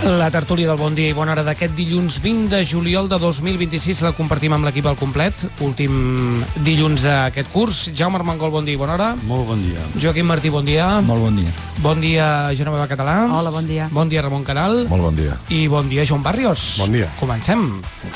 La tertúlia del Bon Dia i Bona Hora d'aquest dilluns 20 de juliol de 2026 la compartim amb l'equip al complet. Últim dilluns d'aquest curs. Jaume Armengol, bon dia i bona hora. Molt bon dia. Joaquim Martí, bon dia. Molt bon dia. Bon dia, Genoveva Català. Hola, bon dia. Bon dia, Ramon Canal. Molt bon dia. I bon dia, Joan Barrios. Bon dia. Comencem.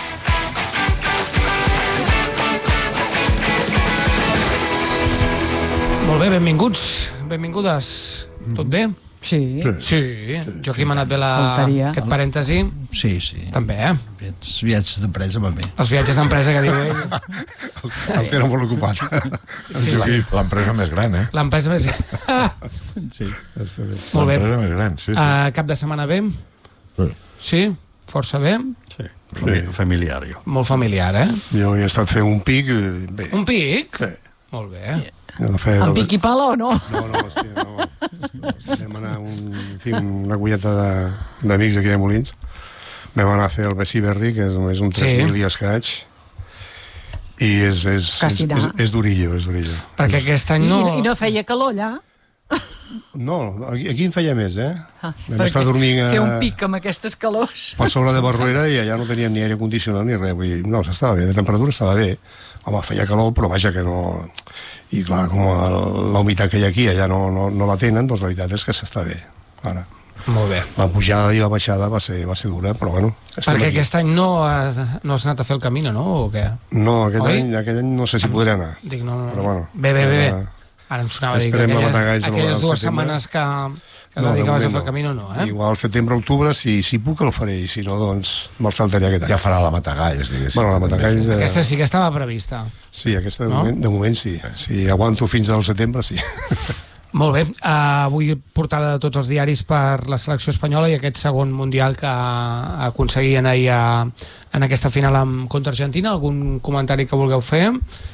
Molt bé, benvinguts, benvingudes. Tot bé? Sí. Sí. Joaquim, ha anat bé aquest parèntesi? Sí. També, Aquests viatges d'empresa van bé. Els viatges d'empresa que diu ell. El tenen molt ocupat. Sí. L'empresa més gran, L'empresa més... Sí. Està bé. Molt bé. L'empresa més gran, sí. Cap de setmana bé? Sí. Sí? Força bé? Sí. Familiar, jo. Molt familiar, Jo he estat fent un pic, bé. Un pic? Sí. Molt bé. Amb pic i pala o no? No, hòstia, no. Vam anar una colleta d'amics aquí de Molins. Vam anar a fer el Bessiberri, que és un 3.000 i escaig. I és d'orillo, Perquè aquest any no... I no feia calor allà? No, aquí en feia més, Vam estar dormint fer un pic amb aquestes calors. per sobre de Barruera i allà no teníem ni aire condicionat ni res. Vull dir, no, estava bé, de temperatura estava bé. Home, feia calor, però vaja que no... I clar, com la humitat que hi ha aquí allà no la tenen, doncs la veritat és que s'està bé. Ara, Molt bé. la pujada i la baixada va ser dura, però bueno... Perquè aquest any no has anat a fer el Camino, no? O què? No, aquest any no sé si podré anar. Dic, no. Però bueno. Bé. Ara em sonava dir que aquelles 2 setmanes que dedicaves a fer el Camino, no, Igual al setembre-octubre, si puc el faré, i si no, doncs me'l saltaré aquest any. Ja farà la Matagalls, diguéssim. Bueno, la Matagalls... Aquesta sí que estava prevista. Sí, aquesta de moment sí. Si aguanto fins al setembre, sí. Molt bé. Avui portada de tots els diaris per la selecció espanyola i aquest segon mundial que aconseguien ahir en aquesta final contra Argentina. Algun comentari que vulgueu fer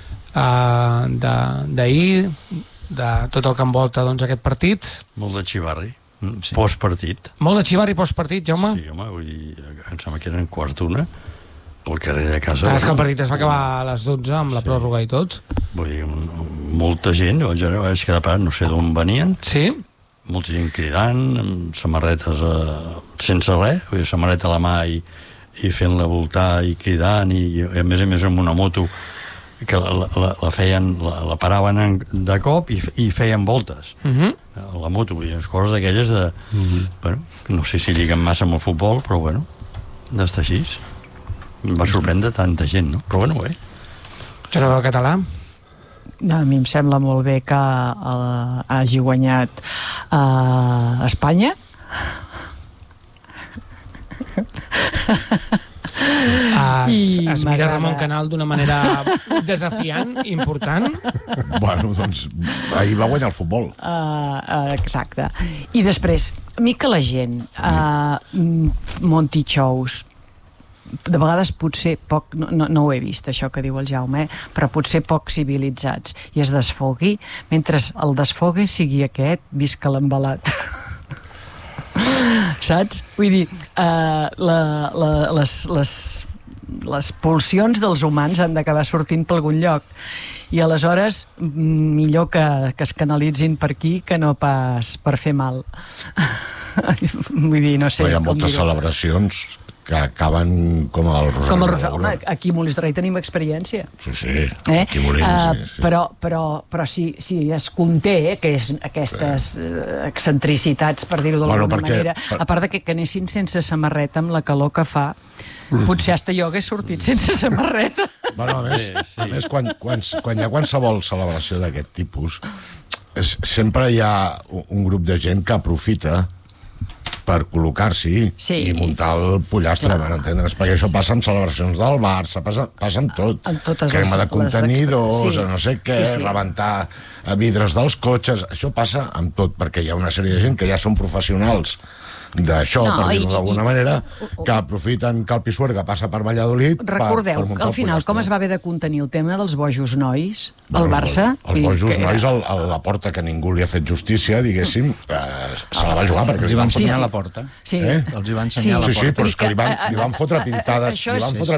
d'ahir, de tot el que envolta aquest partit? Molt de xivarri. Postpartit. Molt de xivarri postpartit, Jaume? Sí, home, vull dir, em sembla que eren quarts d'una pel carrer de casa. És que el partit es va acabar a les 12 amb la pròrroga i tot. Vull dir, molta gent, jo vaig quedar parat, no sé d'on venien. Sí? Molta gent cridant, amb samarretes sense res, vull dir, samarreta a la mà i fent-la voltar i cridant, i a més amb una moto que la paraven de cop i feien voltes. La moto, vull dir, les coses d'aquelles de... Bueno, no sé si lliguen massa amb el futbol, però bueno, d'estar així. Em va sorprendre tanta gent, no? Però bueno, bé. Genoveva Català? A mi em sembla molt bé que hagi guanyat Espanya. Es mira Ramon Canal d'una manera desafiant, important. Bueno, doncs ahir va guanyar el futbol. Exacte. I després, a mi que la gent munti xous, de vegades potser poc, no ho he vist això que diu el Jaume, però potser poc civilitzats, i es desfogui, mentre el desfogue sigui aquest, visca l'embalat. Saps? Vull dir, les pulsions dels humans han d'acabar sortint per algun lloc, i aleshores millor que es canalitzin per aquí que no pas per fer mal. Vull dir, no sé. Hi ha moltes celebracions que acaben com el Rosari. Com el Rosari. Home, aquí a Molins de Rei tenim experiència. Sí, aquí a Molins. Sí. Però si es conté que és aquestes excentricitats, per dir-ho d'alguna manera, a part de que anessin sense samarreta amb la calor que fa, potser hasta jo hagués sortit sense samarreta. Bueno, a més quan hi ha qualsevol celebració d'aquest tipus, sempre hi ha un grup de gent que aprofita per col·locar-s'hi i muntar el pollastre, per entendre's, perquè això passa amb celebracions del Barça, passa amb tot. Crema de contenidors, no sé què, rebentar vidres dels cotxes, això passa amb tot, perquè hi ha una sèrie de gent que ja són professionals d'això, per dir-ho d'alguna manera, que aprofiten que el Pisuerga passa per Valladolid. Recordeu que al final com es va haver de contenir el tema dels bojos nois al Barça? Els bojos nois a la porta, que ningú li ha fet justícia, diguéssim, se la va jugar perquè els hi van ensenyar la porta. Sí. Els hi van ensenyar la porta. Sí, però és que li van fotre pintades